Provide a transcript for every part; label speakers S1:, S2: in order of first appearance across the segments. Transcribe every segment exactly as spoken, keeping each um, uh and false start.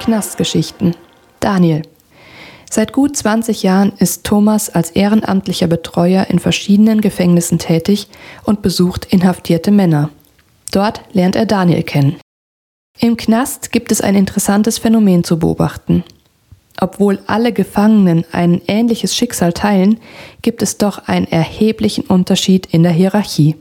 S1: Knastgeschichten. Daniel. Seit gut zwanzig Jahren ist Thomas als ehrenamtlicher Betreuer in verschiedenen Gefängnissen tätig und besucht inhaftierte Männer. Dort lernt er Daniel kennen. Im Knast gibt es ein interessantes Phänomen zu beobachten. Obwohl alle Gefangenen ein ähnliches Schicksal teilen, gibt es doch einen erheblichen Unterschied in der Hierarchie.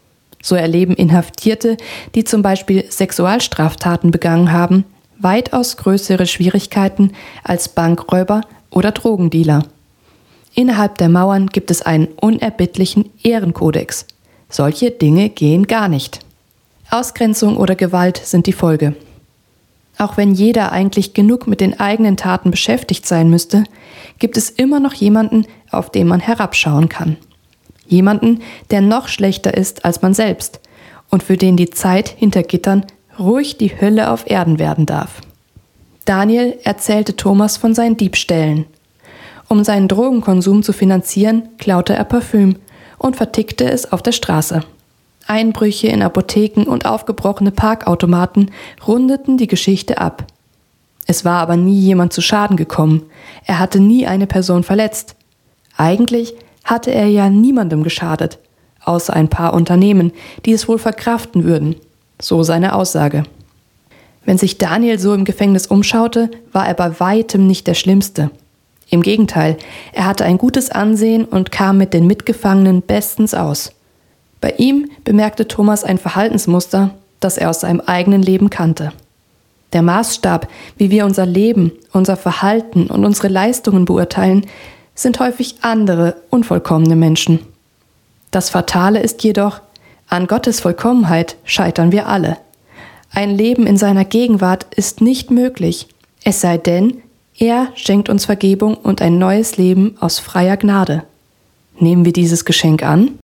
S1: So erleben Inhaftierte, die zum Beispiel Sexualstraftaten begangen haben, weitaus größere Schwierigkeiten als Bankräuber oder Drogendealer. Innerhalb der Mauern gibt es einen unerbittlichen Ehrenkodex. Solche Dinge gehen gar nicht. Ausgrenzung oder Gewalt sind die Folge. Auch wenn jeder eigentlich genug mit den eigenen Taten beschäftigt sein müsste, gibt es immer noch jemanden, auf den man herabschauen kann. Jemanden, der noch schlechter ist als man selbst und für den die Zeit hinter Gittern ruhig die Hölle auf Erden werden darf. Daniel erzählte Thomas von seinen Diebstählen. Um seinen Drogenkonsum zu finanzieren, klaute er Parfüm und vertickte es auf der Straße. Einbrüche in Apotheken und aufgebrochene Parkautomaten rundeten die Geschichte ab. Es war aber nie jemand zu Schaden gekommen. Er hatte nie eine Person verletzt. Eigentlich hatte er ja niemandem geschadet, außer ein paar Unternehmen, die es wohl verkraften würden. So seine Aussage. Wenn sich Daniel so im Gefängnis umschaute, war er bei weitem nicht der Schlimmste. Im Gegenteil, er hatte ein gutes Ansehen und kam mit den Mitgefangenen bestens aus. Bei ihm bemerkte Thomas ein Verhaltensmuster, das er aus seinem eigenen Leben kannte. Der Maßstab, wie wir unser Leben, unser Verhalten und unsere Leistungen beurteilen, sind häufig andere, unvollkommene Menschen. Das Fatale ist jedoch, an Gottes Vollkommenheit scheitern wir alle. Ein Leben in seiner Gegenwart ist nicht möglich, es sei denn, er schenkt uns Vergebung und ein neues Leben aus freier Gnade. Nehmen wir dieses Geschenk an?